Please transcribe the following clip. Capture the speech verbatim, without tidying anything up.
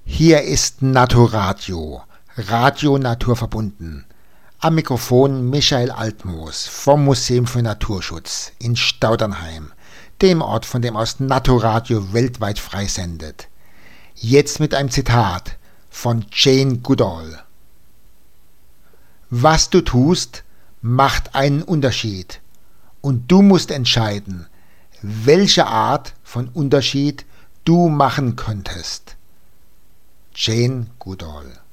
Hier ist Naturadio, Radio naturverbunden. Am Mikrofon Michael Altmoos vom Museum für Naturschutz in Staudernheim, dem Ort, von dem aus Naturadio weltweit freisendet. Jetzt mit einem Zitat von Jane Goodall. Was du tust, macht einen Unterschied, und du musst entscheiden, welche Art von Unterschied du machen könntest. Jane Goodall.